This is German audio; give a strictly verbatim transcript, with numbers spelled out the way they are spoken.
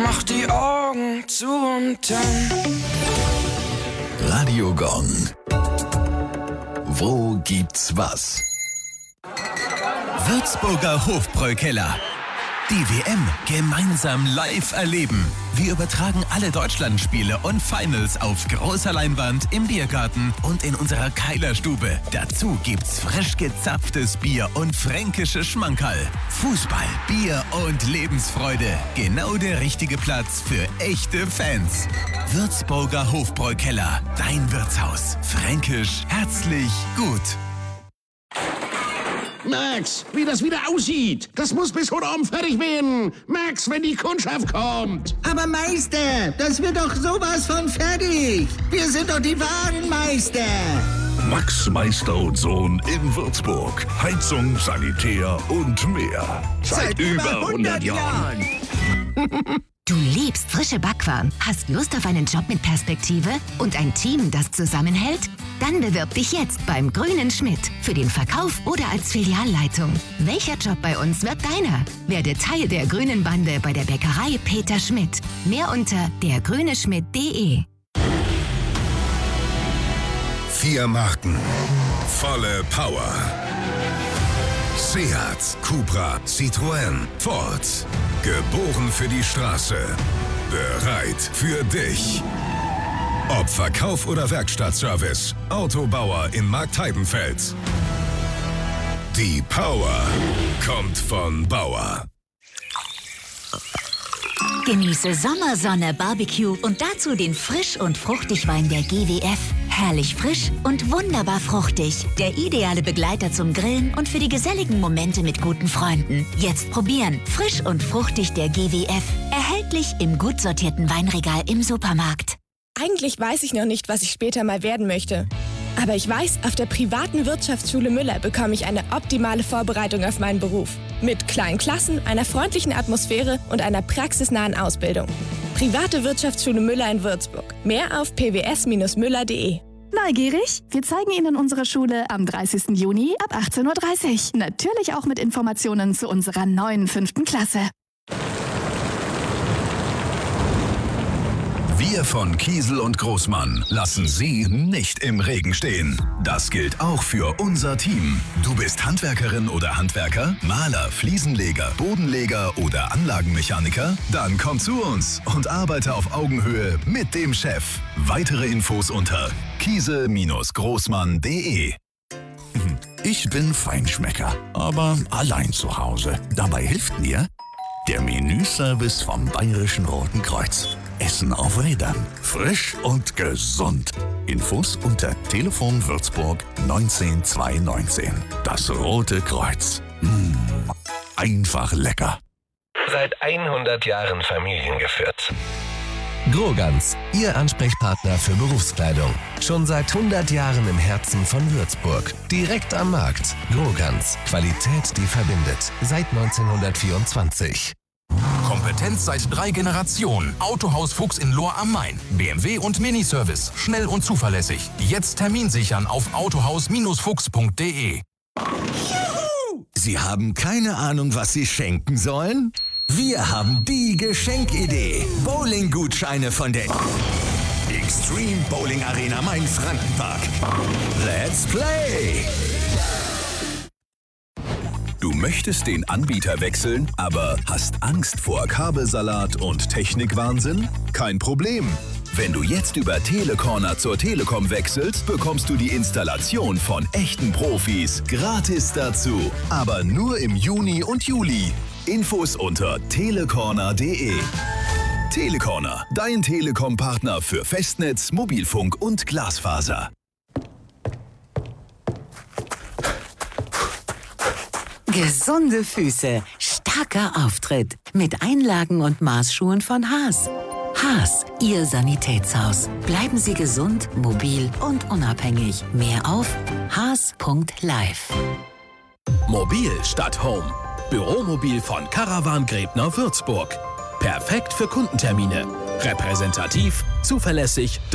mach die Augen zu und dann Radio Gong. Wo gibt's was? Würzburger Hofbräukeller. Die W M gemeinsam live erleben. Wir übertragen alle Deutschlandspiele und Finals auf großer Leinwand im Biergarten und in unserer Keilerstube. Dazu gibt's frisch gezapftes Bier und fränkische Schmankerl. Fußball, Bier und Lebensfreude. Genau der richtige Platz für echte Fans. Würzburger Hofbräukeller. Dein Wirtshaus. Fränkisch, herzlich, gut. Max, wie das wieder aussieht. Das muss bis heute Abend fertig werden. Max, wenn die Kundschaft kommt. Aber Meister, das wird doch sowas von fertig. Wir sind doch die wahren Meister. Max Meister und Sohn in Würzburg. Heizung, Sanitär und mehr. Seit, Seit über hundert Jahren. Du liebst frische Backwaren, hast Lust auf einen Job mit Perspektive und ein Team, das zusammenhält? Dann bewirb dich jetzt beim Grünen Schmidt für den Verkauf oder als Filialleitung. Welcher Job bei uns wird deiner? Werde Teil der Grünen Bande bei der Bäckerei Peter Schmidt. Mehr unter der grüne schmidt punkt de. Vier Marken. Volle Power. Seat, Cupra, Citroën, Ford. Geboren für die Straße. Bereit für dich. Ob Verkauf oder Werkstattservice. Autobauer in Marktheidenfeld. Die Power kommt von Bauer. Genieße Sommersonne, Barbecue und dazu den Frisch- und Fruchtigwein der G W F. Herrlich frisch und wunderbar fruchtig. Der ideale Begleiter zum Grillen und für die geselligen Momente mit guten Freunden. Jetzt probieren. Frisch und fruchtig der G W F. Erhältlich im gut sortierten Weinregal im Supermarkt. Eigentlich weiß ich noch nicht, was ich später mal werden möchte. Aber ich weiß, auf der privaten Wirtschaftsschule Müller bekomme ich eine optimale Vorbereitung auf meinen Beruf. Mit kleinen Klassen, einer freundlichen Atmosphäre und einer praxisnahen Ausbildung. Private Wirtschaftsschule Müller in Würzburg. Mehr auf p w s Bindestrich müller punkt de. Neugierig? Wir zeigen Ihnen unsere Schule am dreißigsten Juni ab achtzehn Uhr dreißig. Natürlich auch mit Informationen zu unserer neuen fünften Klasse. Wir von Kiesel und Großmann lassen Sie nicht im Regen stehen. Das gilt auch für unser Team. Du bist Handwerkerin oder Handwerker, Maler, Fliesenleger, Bodenleger oder Anlagenmechaniker? Dann komm zu uns und arbeite auf Augenhöhe mit dem Chef. Weitere Infos unter kiesel Bindestrich großmann punkt de. Ich bin Feinschmecker, aber allein zu Hause. Dabei hilft mir der Menüservice vom Bayerischen Roten Kreuz. Essen auf Rädern. Frisch und gesund. Infos unter Telefon Würzburg neunzehn zweihundertneunzehn. Das Rote Kreuz. Mmh, einfach lecker. Seit hundert Jahren familiengeführt. Grogans, Ihr Ansprechpartner für Berufskleidung. Schon seit hundert Jahren im Herzen von Würzburg. Direkt am Markt. Grogans, Qualität, die verbindet. Seit neunzehnhundertvierundzwanzig. Kompetenz seit drei Generationen. Autohaus Fuchs in Lohr am Main. B M W und Miniservice. Schnell und zuverlässig. Jetzt Termin sichern auf autohaus Fuchs punkt de. Sie haben keine Ahnung, was Sie schenken sollen? Wir haben die Geschenkidee. Bowling-Gutscheine von der Extreme Bowling Arena Main-Frankenpark. Let's play! Du möchtest den Anbieter wechseln, aber hast Angst vor Kabelsalat und Technikwahnsinn? Kein Problem. Wenn du jetzt über Telecorner zur Telekom wechselst, bekommst du die Installation von echten Profis gratis dazu. Aber nur im Juni und Juli. Infos unter telecorner punkt de. Telecorner, dein Telekom-Partner für Festnetz, Mobilfunk und Glasfaser. Gesunde Füße, starker Auftritt mit Einlagen und Maßschuhen von Haas. Haas, Ihr Sanitätshaus. Bleiben Sie gesund, mobil und unabhängig. Mehr auf haas punkt live. Mobil statt Home. Büromobil von Caravan Gräbner Würzburg. Perfekt für Kundentermine. Repräsentativ, zuverlässig,